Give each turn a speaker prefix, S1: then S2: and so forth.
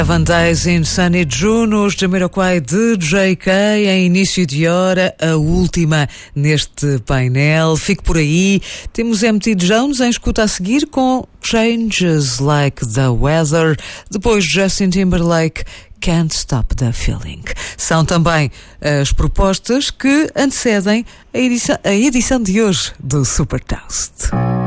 S1: 7 Days in Sunny June, os Jamiroquai de JK, em início de hora, a última neste painel. Fique por aí. Temos MT Jones em escuta a seguir com Changes Like the Weather. Depois Justin Timberlake, Can't Stop the Feeling. São também as propostas que antecedem a edição de hoje do Super Toast.